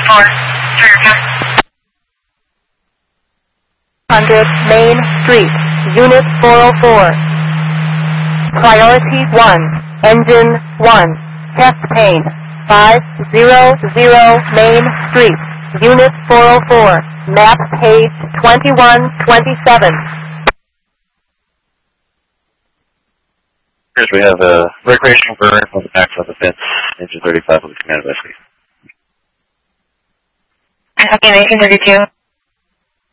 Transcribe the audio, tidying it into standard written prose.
100 Main Street, Unit 404. Priority 1, Engine 1, Test Pane, 500 Main Street, Unit 404, Map Page 2127. First, we have a recreational burn on the back of the fence, engine 35 on the command of SC. Okay, 1932.